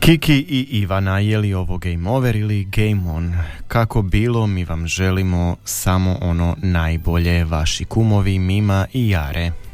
Kiki i Ivana, je li ovo Game Over ili Game On? Kako bilo, mi vam želimo samo ono najbolje, vaši kumovi Mima i Jare.